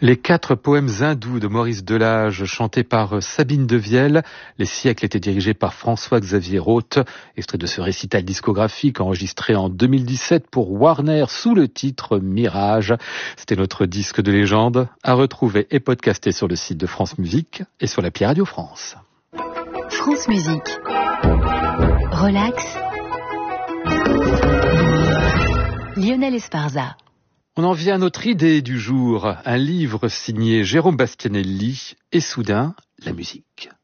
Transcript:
Les 4 poèmes hindous de Maurice Delage, chantés par Sabine Devielle. Les siècles étaient dirigés par François-Xavier Roth. Extrait de ce récital discographique enregistré en 2017 pour Warner sous le titre Mirage. C'était notre disque de légende à retrouver et podcasté sur le site de France Musique et sur l'appli Radio France. France Musique. Relax. Lionel Esparza. On en vient à notre idée du jour, un livre signé Jérôme Bastianelli et soudain, la musique.